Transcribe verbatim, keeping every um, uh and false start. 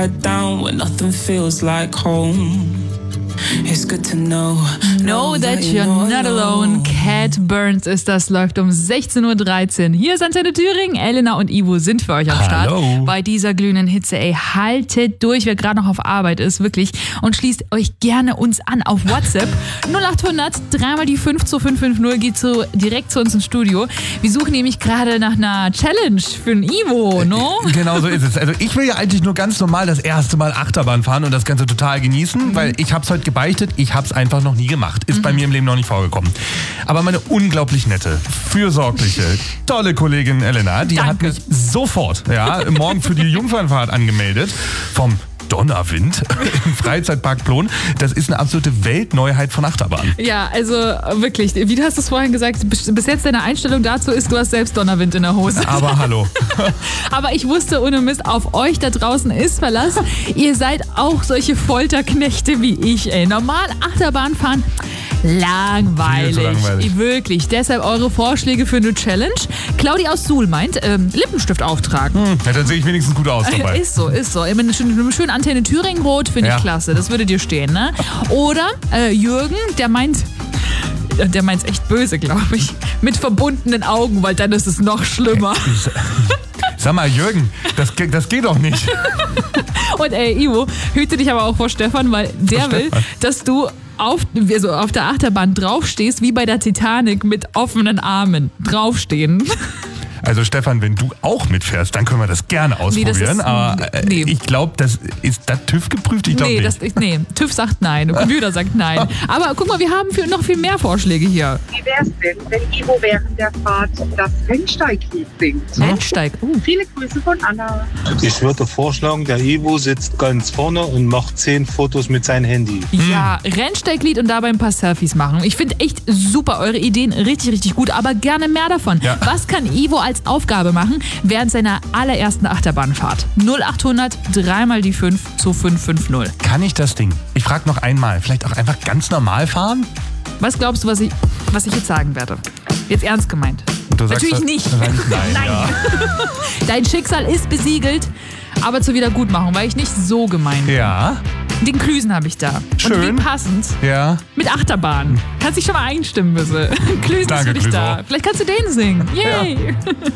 upside down when nothing feels like home. It's good to know, know that you're not alone. Cat Burns ist das, läuft um sechzehn Uhr dreizehn. Hier ist Antenne Thüringen. Elena und Ivo sind für euch am Start. Hallo. Bei dieser glühenden Hitze, ey, haltet durch, wer gerade noch auf Arbeit ist, wirklich. Und schließt euch gerne uns an auf WhatsApp. null acht hundert, dreimal die fünf zu fünf fünf null geht so direkt zu uns ins Studio. Wir suchen nämlich gerade nach einer Challenge für den Ivo, no? Genau so ist es. Also ich will ja eigentlich nur ganz normal das erste Mal Achterbahn fahren und das Ganze total genießen, mhm. weil ich hab's heute gebeichtet, ich hab's einfach noch nie gemacht. Ist mhm. bei mir im Leben noch nicht vorgekommen. Aber meine unglaublich nette, fürsorgliche, tolle Kollegin Elena, die Danke. hat mich sofort ja, morgen für die Jungfernfahrt angemeldet. Vom Donnerwind im Freizeitpark Plon. Das ist eine absolute Weltneuheit von Achterbahn. Ja, also wirklich, wie du hast es vorhin gesagt, bis jetzt deine Einstellung dazu ist, du hast selbst Donnerwind in der Hose. Aber hallo. Aber ich wusste ohne Mist, auf euch da draußen ist Verlass. Ihr seid auch solche Folterknechte wie ich, ey. Normal Achterbahn fahren, langweilig. langweilig. Wirklich. Deshalb eure Vorschläge für eine Challenge. Claudi aus Suhl meint, ähm, Lippenstift auftragen. Hm, ja, dann sehe ich wenigstens gut aus dabei. Ist so, ist so. Mit einem schönen, schönen Antenne Thüringen rot finde ich Ja. klasse. Das würde dir stehen, ne? Oder äh, Jürgen, der meint, der meint's echt böse, glaube ich, mit verbundenen Augen, weil dann ist es noch schlimmer. Sag mal, Jürgen, das, das geht doch nicht. Und ey, Ivo, hüte dich aber auch vor Stefan, weil der Vor will, Stefan. dass du auf, also auf der Achterbahn draufstehst, wie bei der Titanic mit offenen Armen draufstehen. Also Stefan, wenn du auch mitfährst, dann können wir das gerne ausprobieren. Nee, das ist- aber äh, nee. ich glaube, das ist das TÜV geprüft? Ich glaube Nee, nicht. das, nee, TÜV sagt nein, Computer sagt nein. Aber guck mal, wir haben viel, noch viel mehr Vorschläge hier. Wie wär's denn, wenn Ivo während der Fahrt das Rennsteiglied singt? Rennsteig. Uh. Viele Grüße von Anna. Ich würde vorschlagen, der Ivo sitzt ganz vorne und macht zehn Fotos mit seinem Handy. Ja, Rennsteiglied und dabei ein paar Selfies machen. Ich finde echt super, eure Ideen richtig, richtig gut, aber gerne mehr davon. Ja. Was kann Ivo als Aufgabe machen während seiner allerersten Achterbahnfahrt? null acht hundert, dreimal die fünf zu fünf fünf null. Kann ich das Ding? Ich frage noch einmal, vielleicht auch einfach ganz normal fahren? Was glaubst du, was ich, was ich jetzt sagen werde? Jetzt ernst gemeint. Und du sagst Natürlich da- nicht. Wahrscheinlich nein. Nein. Ja. Dein Schicksal ist besiegelt, aber zur Wiedergutmachung war ich nicht so gemeint. Ja, Den Klüsen habe ich da. Schön. Und wie passend. ja. Mit Achterbahn. Kannst dich schon mal einstimmen, bitte. Klüsen ist Danke, für dich da. Clüso. Vielleicht kannst du den singen. Yay!